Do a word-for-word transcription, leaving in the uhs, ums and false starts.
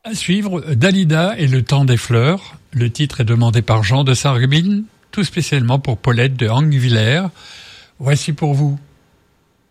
À suivre, Dalida et le temps des fleurs. Le titre est demandé par Jean de Sarreguemines, tout spécialement pour Paulette de Hangwiller. Voici pour vous